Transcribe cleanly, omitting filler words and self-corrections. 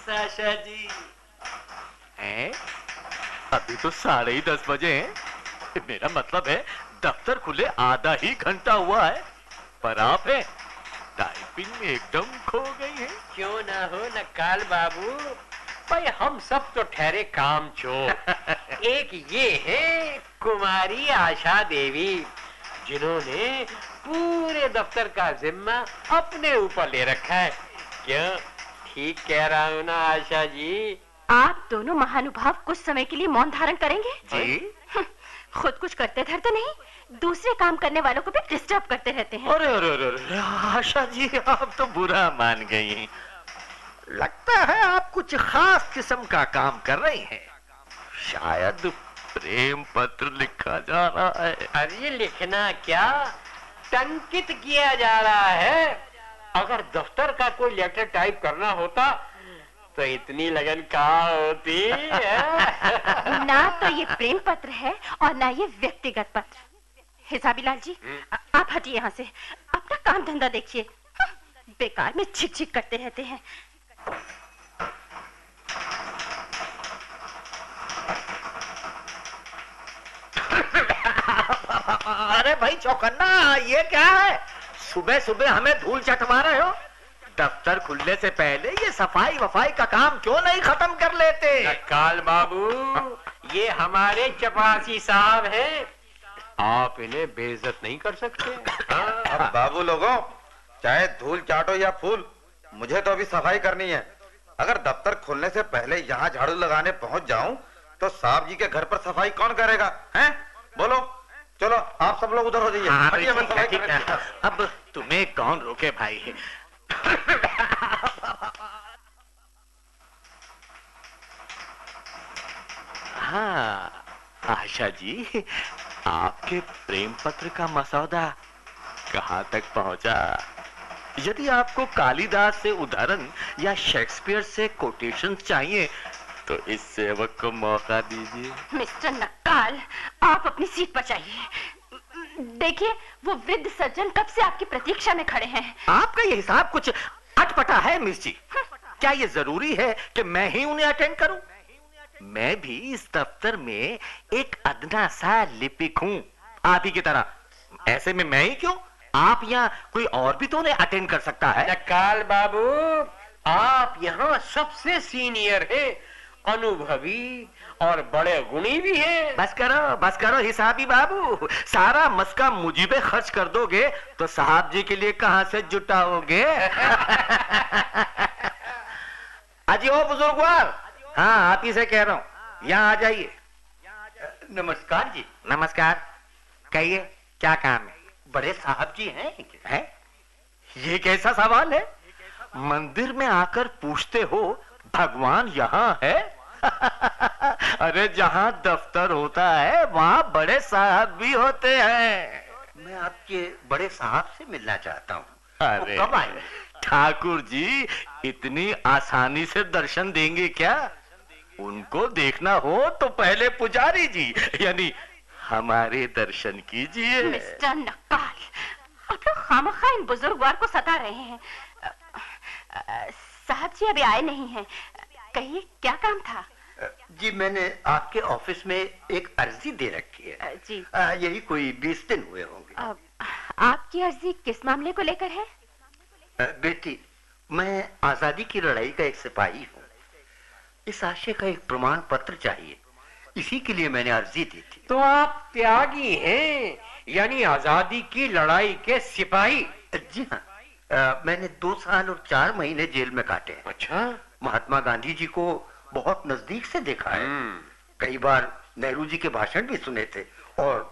आशा जी। हैं? अभी तो 10:30 बजे हैं। मेरा मतलब है दफ्तर खुले आधा ही घंटा हुआ है, पर आप हैं टाइपिंग में एकदम खो गई हैं। क्यों ना हो नक्काल बाबू, भाई हम सब तो ठहरे काम चोर। एक ये है कुमारी आशा देवी, जिन्होंने पूरे दफ्तर का जिम्मा अपने ऊपर ले रखा है। क्यों, ठीक कह रहा हूँ ना आशा जी? आप दोनों महानुभाव कुछ समय के लिए मौन धारण करेंगे? जी? खुद कुछ करते धरते नहीं, दूसरे काम करने वालों को भी डिस्टर्ब करते रहते हैं। अरे अरे अरे आशा जी, आप तो बुरा मान गई। लगता है आप कुछ खास किस्म का काम कर रही हैं। शायद प्रेम पत्र लिखा जा रहा है। अरे लिखना क्या, टंकित किया जा रहा है। अगर दफ्तर का कोई लेटर टाइप करना होता तो इतनी लगन कहाँ होती है? ना तो ये प्रेम पत्र है और ना ये व्यक्तिगत पत्र। हिसाबी लाल जी, आप हटिए यहाँ से, अपना काम धंधा देखिए। बेकार में झिक झिक करते रहते हैं। अरे भाई चौकन्ना, ये क्या है? सुबह सुबह हमें धूल चटवा रहे हो? दफ्तर खुलने से पहले ये सफाई वफाई का काम क्यों नहीं खत्म कर लेते? नक्काल बाबू, ये हमारे चपरासी साहब हैं, आप इन्हें बेइज्जत नहीं कर सकते। अब बाबू लोगों, चाहे धूल चाटो या फूल, मुझे तो अभी सफाई करनी है। अगर दफ्तर खुलने से पहले यहाँ झाड़ू लगाने पहुँच जाऊँ तो साहब जी के घर पर सफाई कौन करेगा? हैं? बोलो, चलो आप सब लोग उधर हो जाइए। अब तुम्हें कौन रोके भाई? हाँ आशा जी, आपके प्रेम पत्र का मसौदा कहाँ तक पहुंचा? यदि आपको कालिदास से उदाहरण या शेक्सपियर से कोटेशन चाहिए तो इस सेवक को मौका दीजिए। मिस्टर नक्काल, आप अपनी सीट पर जाइए। देखिए, वो वृद्ध सज्जन कब से आपकी प्रतीक्षा में खड़े हैं। आपका ये हिसाब कुछ अटपटा है मिस जी। क्या ये जरूरी है कि मैं ही उन्हें अटेंड करूं? मैं भी इस दफ्तर में एक अदना सा लिपिक हूं, आप ही की तरह। ऐसे में मैं ही क्यों, आप या कोई और भी तो उन्हें अटेंड कर सकता है। नक्काल बाबू, आप यहाँ सबसे सीनियर हैं, अनुभवी और बड़े गुणी भी हैं। बस करो हिसाबी बाबू, सारा मस्का मुझी पे खर्च कर दोगे तो साहब जी के लिए कहां से जुटाओगे? अजी ओ बुजुर्गवार, हाँ आप ही से कह रहा हूँ, यहाँ आ जाइए। नमस्कार जी। नमस्कार, कहिए क्या काम है? बड़े साहब जी हैं? ये कैसा सवाल है? मंदिर में आकर पूछते हो भगवान यहाँ है? अरे जहाँ दफ्तर होता है वहाँ बड़े साहब भी होते हैं। मैं आपके बड़े साहब से मिलना चाहता हूँ। अरे कब आएंगे? ठाकुर जी इतनी आसानी से दर्शन देंगे क्या? उनको देखना हो तो पहले पुजारी जी यानी हमारे दर्शन कीजिए। मिस्टर नक्काल, आप लोग खामखा इन बुजुर्गवार को सता रहे हैं। साहब जी अभी आए नहीं हैं, कहिए क्या काम था? जी मैंने आपके ऑफिस में एक अर्जी दे रखी है। जी यही कोई 20 दिन हुए होंगे। आपकी अर्जी किस मामले को लेकर है? बेटी, मैं आजादी की लड़ाई का एक सिपाही हूँ। इस आशय का एक प्रमाण पत्र चाहिए, इसी के लिए मैंने अर्जी दी थी। तो आप त्यागी हैं, यानी आजादी की लड़ाई के सिपाही? जी हाँ, मैंने 2 साल और 4 महीने जेल में काटे हैं। अच्छा? महात्मा गांधी जी को बहुत नजदीक से देखा है, कई बार नेहरू जी के भाषण भी सुने थे और